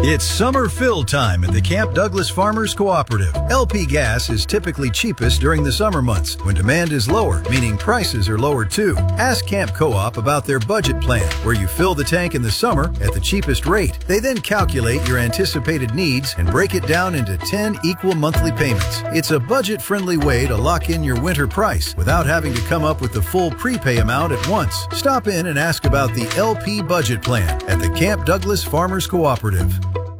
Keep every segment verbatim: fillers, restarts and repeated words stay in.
It's summer fill time at the Camp Douglas Farmers Cooperative. L P gas is typically cheapest during the summer months when demand is lower, meaning prices are lower too. Ask Camp Co-op about their budget plan, where you fill the tank in the summer at the cheapest rate. They then calculate your anticipated needs and break it down into ten equal monthly payments. It's a budget-friendly way to lock in your winter price without having to come up with the full prepay amount at once. Stop in and ask about the L P budget plan at the Camp Douglas Farmers Cooperative.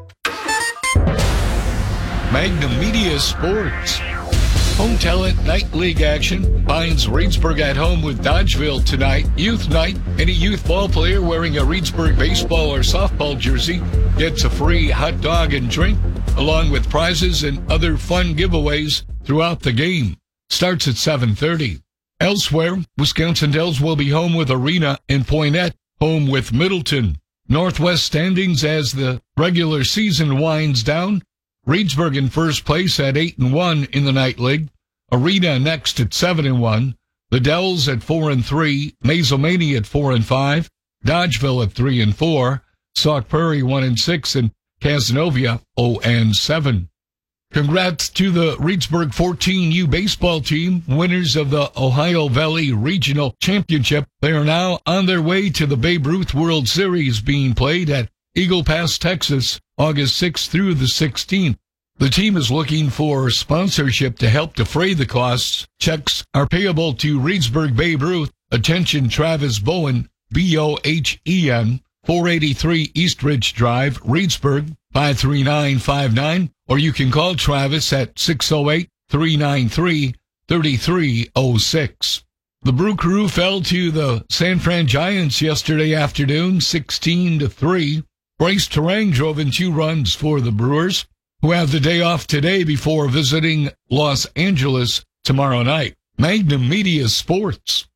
Magnum Media Sports. Home Talent Night League action finds Reedsburg at home with Dodgeville tonight. Youth Night. Any youth ball player wearing a Reedsburg baseball or softball jersey gets a free hot dog and drink, along with prizes and other fun giveaways throughout the game. Starts at seven thirty. Elsewhere, Wisconsin Dells will be home with Arena and Poinette, home with Middleton. Northwest standings as the regular season winds down. Reedsburg in first place at eight and one in the Night League. Arena next at seven and one. The Dells at four and three. Mazomanie at four and five. Dodgeville at three and four. Sauk Prairie one and six, and Cazenovia zero and seven. Congrats to the Reedsburg fourteen U baseball team, winners of the Ohio Valley Regional Championship. They are now on their way to the Babe Ruth World Series being played at Eagle Pass, Texas, August sixth through the sixteenth. The team is looking for sponsorship to help defray the costs. Checks are payable to Reedsburg Babe Ruth. Attention Travis Bowen, B O H E N, four eighty-three East Ridge Drive, Reedsburg, five three nine five nine. Or you can call Travis at six oh eight, three nine three, three three oh six. The Brew Crew fell to the San Fran Giants yesterday afternoon, sixteen to three. Bryce Terang drove in two runs for the Brewers, who have the day off today before visiting Los Angeles tomorrow night. Magnum Media Sports.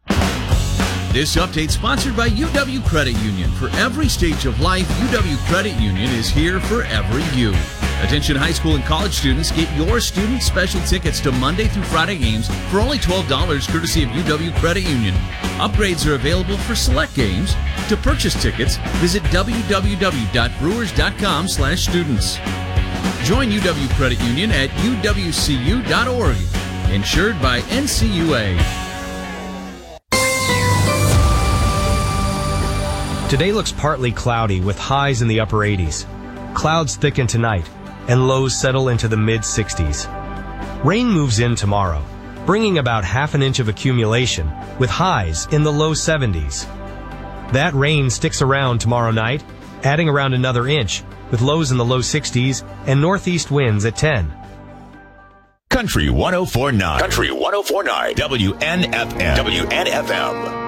This update sponsored by U W Credit Union. For every stage of life, U W Credit Union is here for every you. Attention high school and college students, get your student special tickets to Monday through Friday games for only twelve dollars courtesy of U W Credit Union. Upgrades are available for select games. To purchase tickets, visit w w w dot brewers dot com slash students. Join U W Credit Union at u w c u dot org. Insured by N C U A. Today looks partly cloudy with highs in the upper eighties. Clouds thicken tonight, and lows settle into the mid sixties. Rain moves in tomorrow, bringing about half an inch of accumulation, with highs in the low seventies. That rain sticks around tomorrow night, adding around another inch, with lows in the low sixties and northeast winds at ten. Country one oh four point nine. Country one oh four point nine. W N F M. W N F M.